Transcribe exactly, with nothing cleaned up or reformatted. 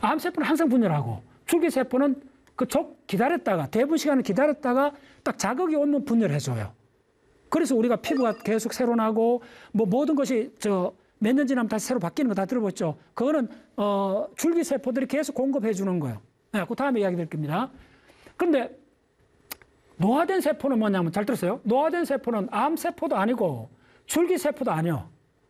암세포는 항상 분열하고 줄기세포는 그 족 기다렸다가 대부분 시간을 기다렸다가 딱 자극이 오면 분열해줘요. 그래서 우리가 피부가 계속 새로 나고 뭐 모든 것이 저 몇 년 지나면 다시 새로 바뀌는 거 다 들어봤죠. 그거는 어 줄기세포들이 계속 공급해 주는 거예요. 네, 그 다음에 이야기 드릴 겁니다. 그런데 노화된 세포는 뭐냐면 잘 들었어요? 노화된 세포는 암세포도 아니고 줄기세포도 아니에요.